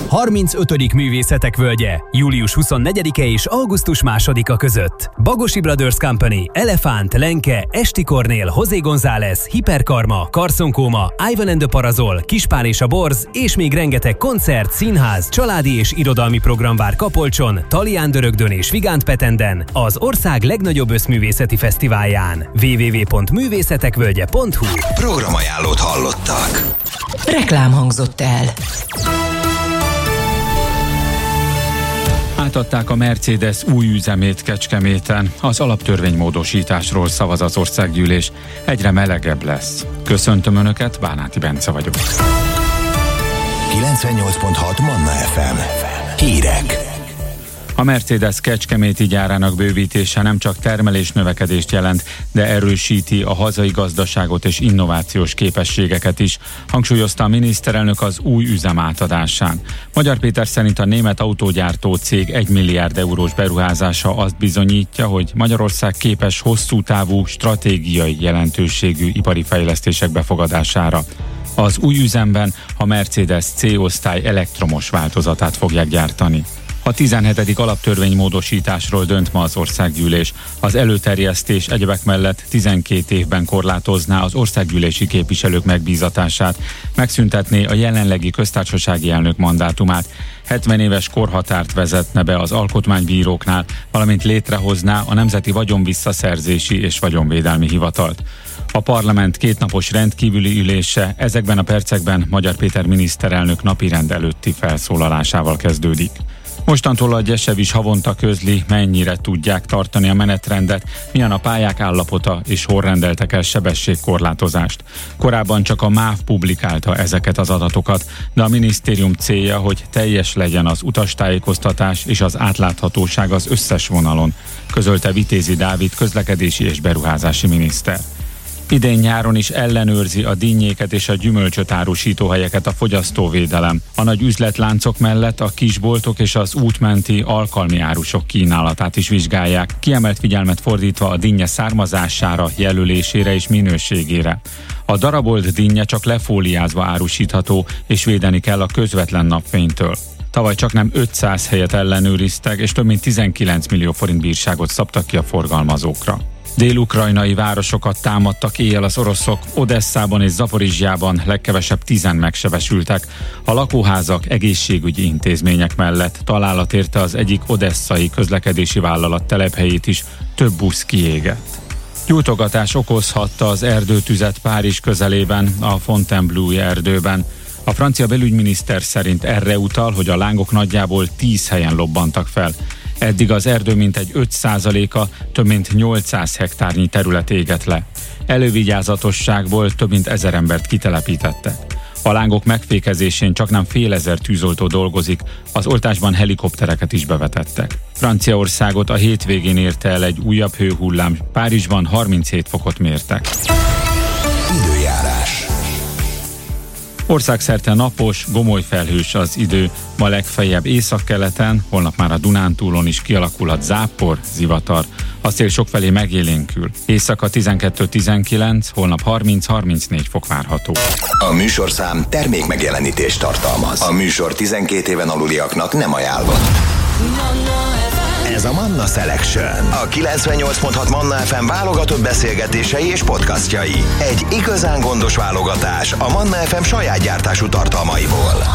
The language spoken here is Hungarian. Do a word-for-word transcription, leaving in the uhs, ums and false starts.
harmincötödik Művészetek Völgye, július huszonnegyedike és augusztus másodika között. Bagosi Brothers Company, Elefánt, Lenke, Esti Kornél, José González, Hiperkarma, Carson Kóma, Ivan and the Parazol, Kispál és a Borz, és még rengeteg koncert, színház, családi és irodalmi program vár Kapolcson, Talián Dörögdön és Vigánt Petenden, az ország legnagyobb összművészeti fesztiválján. double-u double-u double-u pont művészetekvölgye pont hu Programajánlót hallottak. Reklám hangzott el. Átadták a Mercedes új üzemét Kecskeméten. Az alaptörvénymódosításról szavaz az országgyűlés. Egyre melegebb lesz. Köszöntöm Önöket, Bánáti Bence vagyok. kilencvennyolc pont hat Manna ef em. Hírek. A Mercedes kecskeméti gyárának bővítése nem csak termelés növekedést jelent, de erősíti a hazai gazdaságot és innovációs képességeket is, hangsúlyozta a miniszterelnök az új üzem átadásán. Magyar Péter szerint a német autógyártó cég egy milliárd eurós beruházása azt bizonyítja, hogy Magyarország képes hosszú távú, stratégiai jelentőségű ipari fejlesztések befogadására. Az új üzemben a Mercedes C-osztály elektromos változatát fogják gyártani. A tizenhetedik alaptörvénymódosításról dönt ma az országgyűlés. Az előterjesztés egyebek mellett tizenkét évben korlátozná az országgyűlési képviselők megbízatását, megszüntetné a jelenlegi köztársasági elnök mandátumát, hetven éves korhatárt vezetne be az alkotmánybíróknál, valamint létrehozná a Nemzeti Vagyonvisszaszerzési és Vagyonvédelmi Hivatalt. A parlament kétnapos rendkívüli ülése ezekben a percekben Magyar Péter miniszterelnök napirend előtti felszólalásával kezdődik. Mostantól a Gyesev is havonta közli, mennyire tudják tartani a menetrendet, milyen a pályák állapota és hol rendeltek el sebességkorlátozást. Korábban csak a MÁV publikálta ezeket az adatokat, de a minisztérium célja, hogy teljes legyen az utastájékoztatás és az átláthatóság az összes vonalon, közölte Vitézi Dávid közlekedési és beruházási miniszter. Idén nyáron is ellenőrzi a dinnyéket és a gyümölcsöt árusító helyeket a fogyasztóvédelem. A nagy üzletláncok mellett a kisboltok és az útmenti alkalmi árusok kínálatát is vizsgálják, kiemelt figyelmet fordítva a dinnye származására, jelölésére és minőségére. A darabolt dinnye csak lefóliázva árusítható, és védeni kell a közvetlen napfénytől. Tavaly csaknem ötszáz helyet ellenőriztek, és több mint tizenkilenc millió forint bírságot szabtak ki a forgalmazókra. Dél-ukrajnai városokat támadtak éjjel az oroszok, Odesszában és Zaporizsjában legkevesebb tizen megsebesültek. A lakóházak, egészségügyi intézmények mellett találat érte az egyik odesszai közlekedési vállalat telephelyét is, több busz kiégett. Gyújtogatás okozhatta az erdőtüzet Párizs közelében, a Fontainebleau erdőben. A francia belügyminiszter szerint erre utal, hogy a lángok nagyjából tíz helyen lobbantak fel. Eddig az erdő mintegy öt százaléka, több mint nyolcszáz hektárnyi terület égett le. Elővigyázatosságból több mint ezer embert kitelepítettek. A lángok megfékezésén csaknem fél ezer tűzoltó dolgozik, az oltásban helikoptereket is bevetettek. Franciaországot a hétvégén érte el egy újabb hőhullám, Párizsban harminchét fokot mértek. Időjárás. Országszerte napos, gomoly felhős az idő, ma legfeljebb északkeleten, holnap már a Dunántúlon is kialakulhat zápor, zivatar. A szél sokfelé megélénkül. Éjszaka tizenkettő-tizenkilenc, holnap harminc-harmincnégy fok várható. A műsorszám termék megjelenítést tartalmaz. A műsor tizenkét éven aluliaknak nem ajánlott. Ez a Manna Selection. A kilencvennyolc pont hat Manna ef em válogatott beszélgetései és podcastjai. Egy igazán gondos válogatás a Manna ef em saját gyártású tartalmaiból.